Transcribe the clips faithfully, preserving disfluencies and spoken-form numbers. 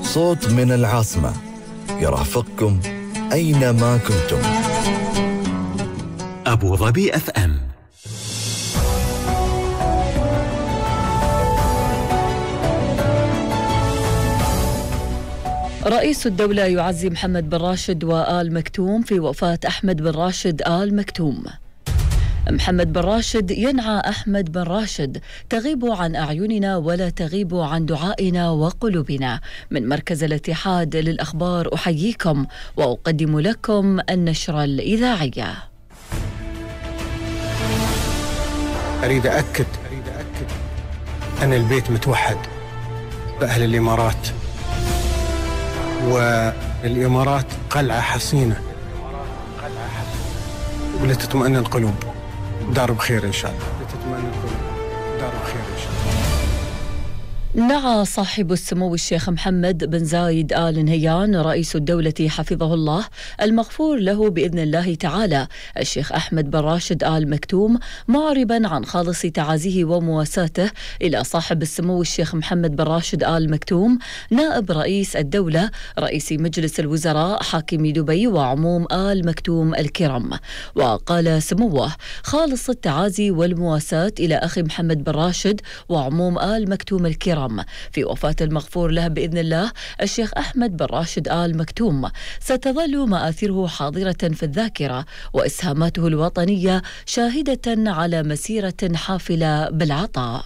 صوت من العاصمة يرافقكم أينما كنتم. أبو ظبي أف أم. رئيس الدولة يعزي محمد بن راشد وآل مكتوم في وفاة أحمد بن راشد آل مكتوم. محمد بن راشد ينعى أحمد بن راشد: تغيب عن أعيننا ولا تغيب عن دعائنا وقلوبنا. من مركز الاتحاد للأخبار أحييكم وأقدم لكم النشرة الإذاعية. أريد أكد أن البيت متوحد بأهل الإمارات، والإمارات قلعة حصينة ولتطمئن القلوب. دار بخير إن شاء الله. لتطمئن القلوب. دار بخير إن شاء الله. نعى صاحب السمو الشيخ محمد بن زايد آل نهيان رئيس الدولة حفظه الله المغفور له بإذن الله تعالى الشيخ أحمد بن راشد آل مكتوم، معربا عن خالص تعازيه ومواساته إلى صاحب السمو الشيخ محمد بن راشد آل مكتوم نائب رئيس الدولة رئيس مجلس الوزراء حاكم دبي وعموم آل مكتوم الكرام. وقال سموه: خالص التعازي والمواساة إلى أخي محمد بن راشد وعموم آل مكتوم الكرام في وفاة المغفور له بإذن الله الشيخ أحمد بن راشد آل مكتوم. ستظل مآثره حاضرة في الذاكرة وإسهاماته الوطنية شاهدة على مسيرة حافلة بالعطاء.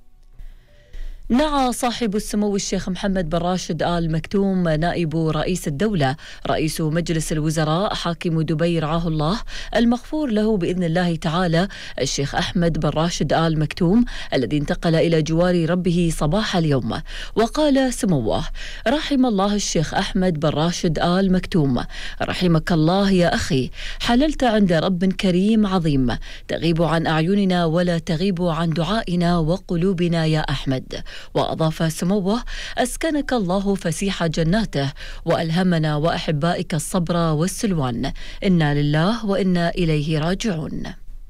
نعى صاحب السمو الشيخ محمد بن راشد آل مكتوم نائب رئيس الدولة رئيس مجلس الوزراء حاكم دبي رعاه الله المغفور له بإذن الله تعالى الشيخ أحمد بن راشد آل مكتوم الذي انتقل إلى جوار ربه صباح اليوم. وقال سموه: رحم الله الشيخ أحمد بن راشد آل مكتوم، رحمك الله يا أخي، حللت عند رب كريم عظيم، تغيب عن أعيننا ولا تغيب عن دعائنا وقلوبنا يا أحمد. وأضاف سموه: أسكنك الله فسيح جناته وألهمنا وأحبائك الصبر والسلوان، إنا لله وإنا إليه راجعون.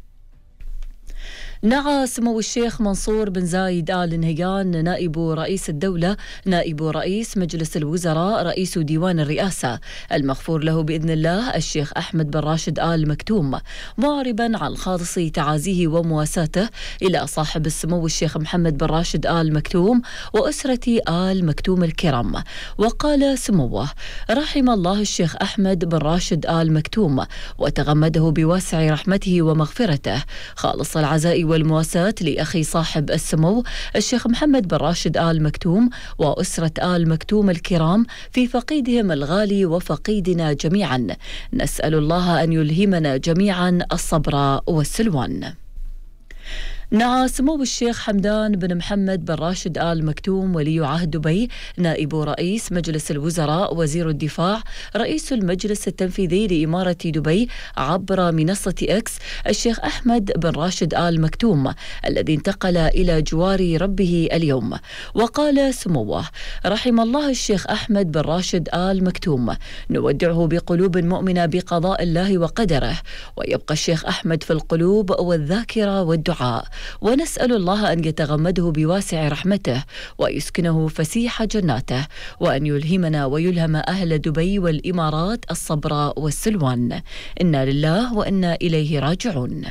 نعى سمو الشيخ منصور بن زايد آل نهيان نائب رئيس الدولة نائب رئيس مجلس الوزراء رئيس ديوان الرئاسة المغفور له بإذن الله الشيخ أحمد بن راشد آل مكتوم، معربا عن خالص تعازيه ومواساته إلى صاحب السمو الشيخ محمد بن راشد آل مكتوم وأسرة آل مكتوم الكرام. وقال سموه: رحم الله الشيخ أحمد بن راشد آل مكتوم وتغمده بواسع رحمته ومغفرته، خالص العزاء والمواساة لأخي صاحب السمو الشيخ محمد بن راشد آل مكتوم وأسرة آل مكتوم الكرام في فقيدهم الغالي وفقيدنا جميعا. نسأل الله أن يلهمنا جميعا الصبر والسلوان. نعى سمو الشيخ حمدان بن محمد بن راشد آل مكتوم ولي عهد دبي نائب رئيس مجلس الوزراء وزير الدفاع رئيس المجلس التنفيذي لإمارة دبي عبر منصة إكس الشيخ أحمد بن راشد آل مكتوم الذي انتقل إلى جوار ربه اليوم. وقال سموه: رحم الله الشيخ أحمد بن راشد آل مكتوم، نودعه بقلوب مؤمنة بقضاء الله وقدره، ويبقى الشيخ أحمد في القلوب والذاكرة والدعاء، ونسأل الله أن يتغمده بواسع رحمته ويسكنه فسيح جناته، وأن يلهمنا ويلهم أهل دبي والإمارات الصبر والسلوان، إنا لله وإنا إليه راجعون.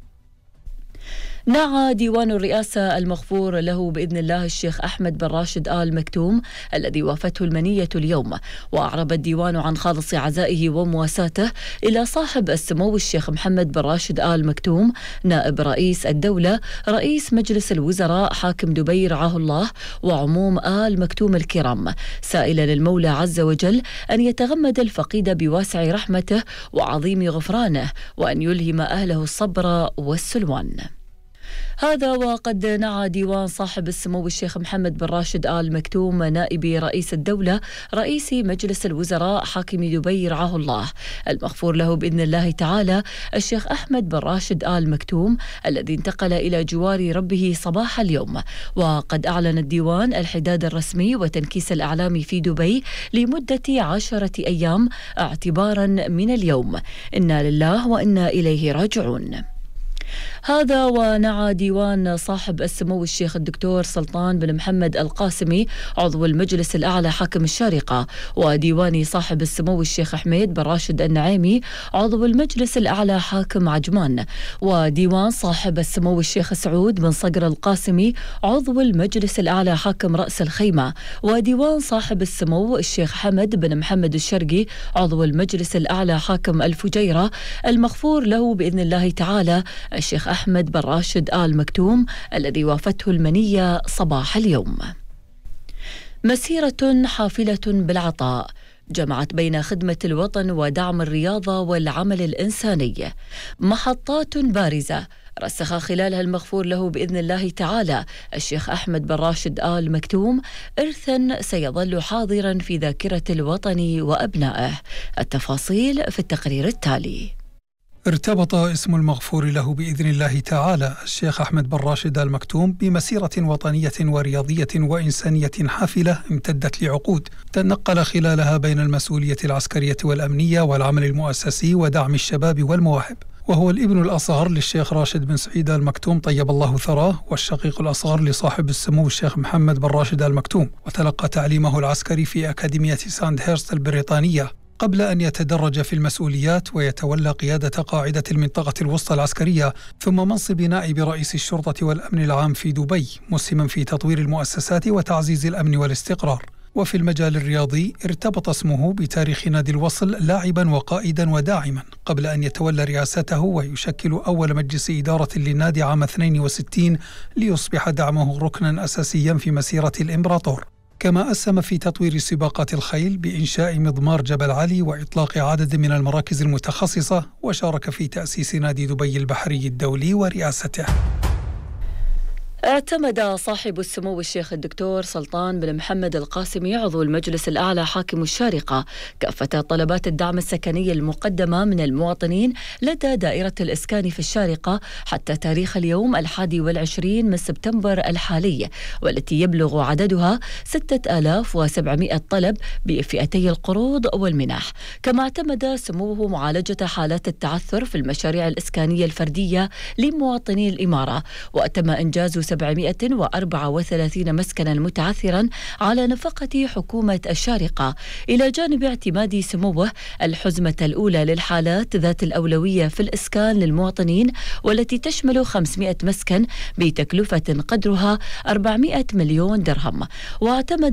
نعى ديوان الرئاسة المغفور له بإذن الله الشيخ أحمد بن راشد آل مكتوم الذي وافته المنية اليوم، وأعرب الديوان عن خالص عزائه ومواساته إلى صاحب السمو الشيخ محمد بن راشد آل مكتوم نائب رئيس الدولة رئيس مجلس الوزراء حاكم دبي رعاه الله وعموم آل مكتوم الكرام، سائلا المولى عز وجل أن يتغمد الفقيد بواسع رحمته وعظيم غفرانه، وأن يلهم أهله الصبر والسلوان. هذا وقد نعى ديوان صاحب السمو الشيخ محمد بن راشد آل مكتوم نائب رئيس الدولة رئيس مجلس الوزراء حاكم دبي رعاه الله المغفور له بإذن الله تعالى الشيخ أحمد بن راشد آل مكتوم الذي انتقل إلى جوار ربه صباح اليوم. وقد أعلن الديوان الحداد الرسمي وتنكيس الأعلام في دبي لمدة عشرة أيام اعتبارا من اليوم، إنا لله وإنا إليه راجعون. هذا ونعى ديوان صاحب السمو الشيخ الدكتور سلطان بن محمد القاسمي عضو المجلس الأعلى حاكم الشارقة، وديوان صاحب السمو الشيخ حميد بن راشد النعيمي عضو المجلس الأعلى حاكم عجمان، وديوان صاحب السمو الشيخ سعود بن صقر القاسمي عضو المجلس الأعلى حاكم رأس الخيمة، وديوان صاحب السمو الشيخ حمد بن محمد الشرقي عضو المجلس الأعلى حاكم الفجيرة، المغفور له بإذن الله تعالى الشيخ أحمد بن راشد آل مكتوم الذي وافته المنية صباح اليوم. مسيرة حافلة بالعطاء جمعت بين خدمة الوطن ودعم الرياضة والعمل الإنساني، محطات بارزة رسخ خلالها المغفور له بإذن الله تعالى الشيخ أحمد بن راشد آل مكتوم إرثا سيظل حاضرا في ذاكرة الوطن وأبنائه. التفاصيل في التقرير التالي. ارتبط اسم المغفور له بإذن الله تعالى الشيخ أحمد بن راشد آل مكتوم بمسيرة وطنية ورياضية وإنسانية حافلة امتدت لعقود، تنقل خلالها بين المسؤولية العسكرية والأمنية والعمل المؤسسي ودعم الشباب والمواهب، وهو الابن الأصغر للشيخ راشد بن سعيد آل مكتوم طيب الله ثراه، والشقيق الأصغر لصاحب السمو الشيخ محمد بن راشد آل مكتوم، وتلقى تعليمه العسكري في أكاديمية ساند هيرست البريطانية قبل أن يتدرج في المسؤوليات ويتولى قيادة قاعدة المنطقة الوسطى العسكرية، ثم منصب نائب رئيس الشرطة والأمن العام في دبي، مسهما في تطوير المؤسسات وتعزيز الأمن والاستقرار. وفي المجال الرياضي ارتبط اسمه بتاريخ نادي الوصل لاعبا وقائدا وداعما، قبل أن يتولى رئاسته ويشكل أول مجلس إدارة للنادي عام اثنين وستين ليصبح دعمه ركنا أساسيا في مسيرة الإمبراطور. كما أسهم في تطوير سباقات الخيل بإنشاء مضمار جبل علي وإطلاق عدد من المراكز المتخصصة، وشارك في تأسيس نادي دبي البحري الدولي ورئاسته. اعتمد صاحب السمو الشيخ الدكتور سلطان بن محمد القاسمي عضو المجلس الأعلى حاكم الشارقة كافة طلبات الدعم السكني المقدمة من المواطنين لدى دائرة الإسكان في الشارقة حتى تاريخ اليوم الحادي والعشرين من سبتمبر الحالي، والتي يبلغ عددها ستة آلاف وسبعمائة طلب بفئتي القروض والمنح. كما اعتمد سموه معالجة حالات التعثر في المشاريع الإسكانية الفردية لمواطني الإمارة، وتم إنجاز سبعمائة وأربعة وثلاثين مسكنا متعثرا على نفقة حكومة الشارقة، إلى جانب اعتماد سموه الحزمة الأولى للحالات ذات الأولوية في الإسكان للمواطنين، والتي تشمل خمسمائة مسكن بتكلفة قدرها أربعمائة مليون درهم. واعتمد